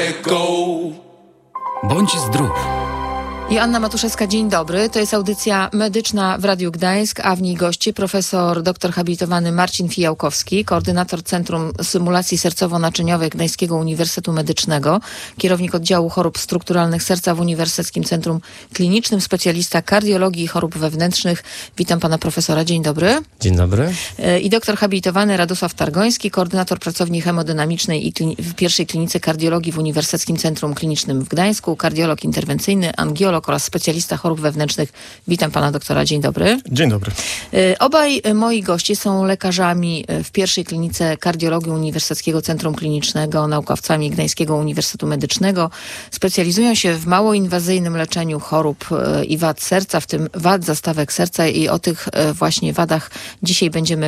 let go. Bądź zdrów. Joanna Matuszewska, dzień dobry. To jest audycja medyczna w Radiu Gdańsk, a w niej goście profesor doktor habilitowany Marcin Fijałkowski, koordynator Centrum Symulacji Sercowo-Naczyniowej Gdańskiego Uniwersytetu Medycznego, kierownik oddziału chorób strukturalnych serca w Uniwersyteckim Centrum Klinicznym, specjalista kardiologii i chorób wewnętrznych. Witam pana profesora, dzień dobry. Dzień dobry. I doktor habilitowany Radosław Targoński, koordynator pracowni hemodynamicznej i w pierwszej klinice kardiologii w Uniwersyteckim Centrum Klinicznym w Gdańsku, kardiolog interwencyjny, angiolog oraz specjalista chorób wewnętrznych. Witam pana doktora, dzień dobry. Dzień dobry. Obaj moi goście są lekarzami w pierwszej klinice kardiologii Uniwersyteckiego Centrum Klinicznego, naukowcami Gdańskiego Uniwersytetu Medycznego. Specjalizują się w mało inwazyjnym leczeniu chorób i wad serca, w tym wad zastawek serca, i o tych właśnie wadach dzisiaj będziemy